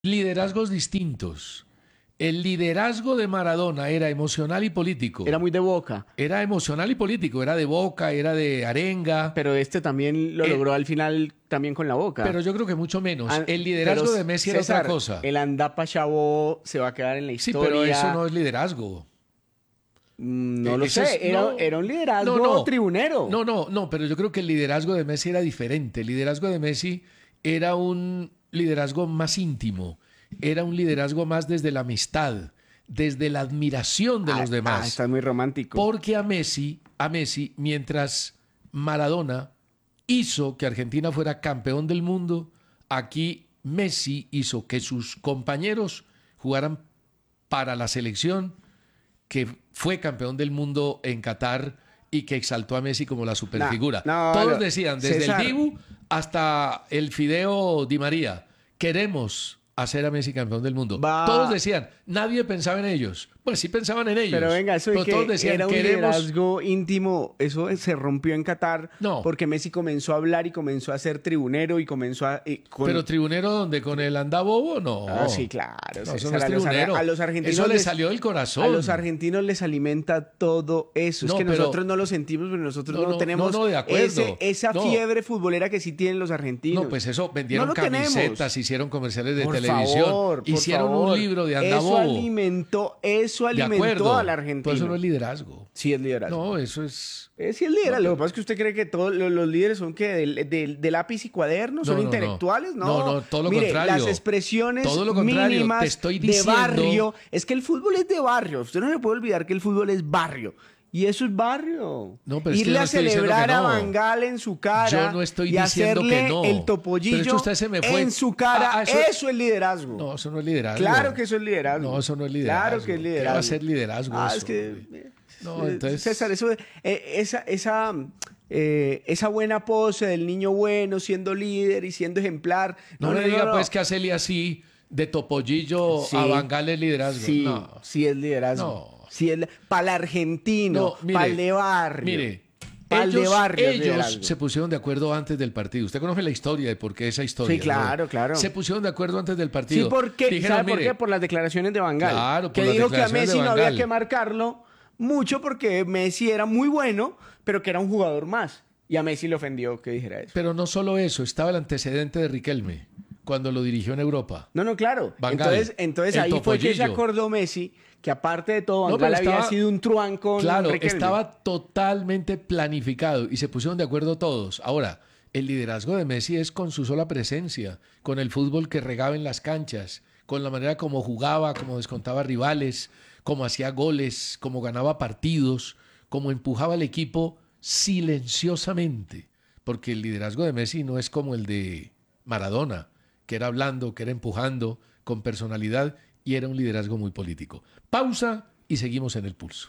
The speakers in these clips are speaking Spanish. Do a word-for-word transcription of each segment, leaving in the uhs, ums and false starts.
liderazgos distintos. El liderazgo de Maradona era emocional y político. Era muy de Boca. Era emocional y político, era de Boca, era de arenga. Pero este también lo Eh, logró al final también con la Boca. Pero yo creo que mucho menos. An- El liderazgo pero, de Messi César, era otra cosa. El Andapa Chavo se va a quedar en la Sí, historia. pero eso no es liderazgo. Mm, No Eh, lo eso sé, es- era, no. era un liderazgo No, no. tribunero. No, no, no, pero yo creo que el liderazgo de Messi era diferente. El liderazgo de Messi era un liderazgo más íntimo. Era un liderazgo más desde la amistad, desde la admiración de Ah, los ah, demás. estás muy romántico. Porque a Messi, a Messi, mientras Maradona hizo que Argentina fuera campeón del mundo, aquí Messi hizo que sus compañeros jugaran para la selección, que fue campeón del mundo en Qatar y que exaltó a Messi como la superfigura. No, no, Todos no. decían, desde César. el Dibu hasta el Fideo Di María, queremos hacer a Messi campeón del mundo. Va. Todos decían, nadie pensaba en ellos. Pues sí pensaban en ellos. Pero venga, eso de pero que todos decían, era un queremos... liderazgo íntimo, eso se rompió en Qatar No. porque Messi comenzó a hablar y comenzó a ser tribunero y comenzó a... y con- Pero tribunero donde con el anda bobo, no. Ah, sí, claro. No, César, eso no es a los ar- tribunero. a los argentinos Eso le les- salió del corazón. A los argentinos les alimenta todo eso. No, es que pero- nosotros no lo sentimos, pero nosotros No, no, no, tenemos no, no, de acuerdo. ese- esa No. fiebre futbolera que sí tienen los argentinos. No, pues eso, vendieron No lo tenemos. camisetas, hicieron comerciales de Por televisión, favor, por hicieron favor. un libro de anda Eso bobo. alimentó, eso De alimentó acuerdo. al Pero argentino. eso no es liderazgo. Sí es liderazgo. No, eso es... Eh, sí es liderazgo. Lo que pasa es que usted cree que todos los, los líderes son que de, de- de lápiz y cuaderno, son No, no, no. intelectuales, ¿no? No, no, todo lo Mire, contrario. las expresiones Todo lo contrario. mínimas Te estoy de diciendo- barrio. Es que el fútbol es de barrio. Usted no le puede olvidar que el fútbol es barrio. Y eso es barrio. No, pero es que Irle yo no a estoy diciendo celebrar que no. a Bangal en su cara Yo no estoy y diciendo hacerle que no. el topollillo Pero es que usted se me fue. en su cara, Ah, ah, eso, eso- es liderazgo. No, eso no es liderazgo. Claro que eso es liderazgo. No, eso no es liderazgo. Claro que es ¿Qué liderazgo. va a ser liderazgo Ah, eso, es que... hombre? No, eh, entonces- César, eso, eh, esa, esa, eh, esa buena pose del niño bueno siendo líder y siendo ejemplar. No, me diga pues que a Celia así, de topollillo Sí. a Bangal es liderazgo. Sí, No. sí es liderazgo. No. Sí es para el argentino, No, mire, para el de barrio. Mire, pa'l de ellos, barrio es ellos liderazgo. se pusieron de acuerdo antes del partido. Usted conoce la historia de por qué esa historia. Sí, claro, ¿no? claro. Se pusieron de acuerdo antes del Sí, partido. porque, Dijeron, ¿sabe por mire, qué? Por las declaraciones de Bangal. Claro, por que las dijo que a declaraciones Messi de no había Van Gaal. que marcarlo mucho porque Messi era muy bueno, pero que era un jugador más. Y a Messi le ofendió que dijera eso. Pero no solo eso, estaba el antecedente de Riquelme cuando lo dirigió en Europa. No, no, claro. Van Gaal, Entonces, entonces el ahí fue que se topollillo. acordó Messi que aparte de todo, No, Van Gaal pero había estaba- sido un truán con Claro, Riquelme. estaba totalmente planificado y se pusieron de acuerdo todos. Ahora, el liderazgo de Messi es con su sola presencia, con el fútbol que regaba en las canchas, con la manera como jugaba, como descontaba rivales, como hacía goles, como ganaba partidos, como empujaba al equipo silenciosamente. Porque el liderazgo de Messi no es como el de Maradona, que era hablando, que era empujando, con personalidad, y era un liderazgo muy político. Pausa y seguimos en El Pulso.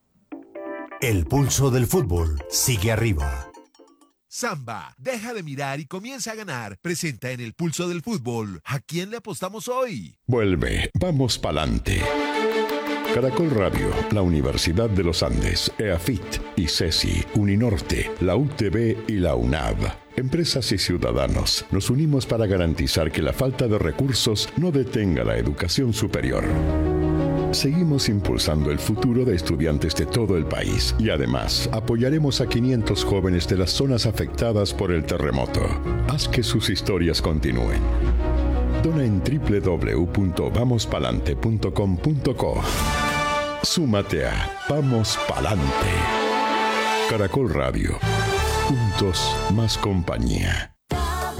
El pulso del fútbol sigue arriba. Samba, deja de mirar y comienza a ganar. Presenta en el pulso del fútbol. ¿A quién le apostamos hoy? Vuelve, vamos pa'lante. Caracol Radio, la Universidad de los Andes, EAFIT, ICESI, Uninorte, la U T B y la UNAV. Empresas y ciudadanos, nos unimos para garantizar que la falta de recursos no detenga la educación superior. Seguimos impulsando el futuro de estudiantes de todo el país y además apoyaremos a quinientos jóvenes de las zonas afectadas por el terremoto. Haz que sus historias continúen. Dona en doble u doble u doble u punto vamos palante punto com punto co. Súmate a Vamos Palante. Caracol Radio. Juntos más compañía.